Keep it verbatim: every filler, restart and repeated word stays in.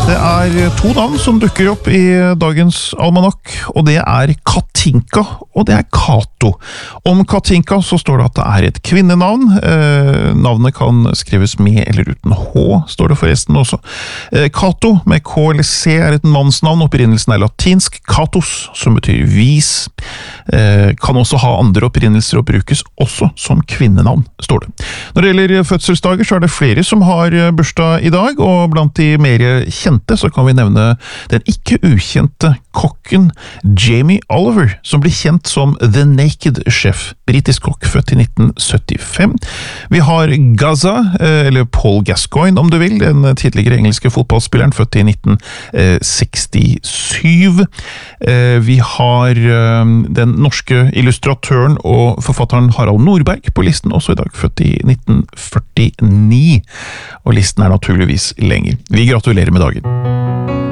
Det er to navn som dukker opp i dagens almanakk, og det er Katinka, og det er Kato. Om Katinka så står det at det er et kvinnenavn. Eh, navnet kan skrives med eller uten H, står det forresten også. Eh, Kato med K eller C er et mannsnavn. Opprinnelsen er latinsk Katos, som betyr vis. Eh, kan også ha andre opprinnelser og brukes også som kvinnenavn, står det. Når det gjelder fødselsdager så er det flere som har bursdag i dag, og blant de mer kjente så kan vi nevne den ikke ukjente kokken Jamie Oliver, som blir kjent som The Naked Chef, britisk kokk, født i nitten syttifem. Vi har Gaza, eller Paul Gascoigne om du vil, den tidligere engelske fotballspilleren, født i nitten sekstisju. Vi har den norske illustratøren og forfatteren Harald Norberg på listen, også i dag, født i nitten førtini. Og listen er naturligvis lenger. Vi gratulerer med dagen.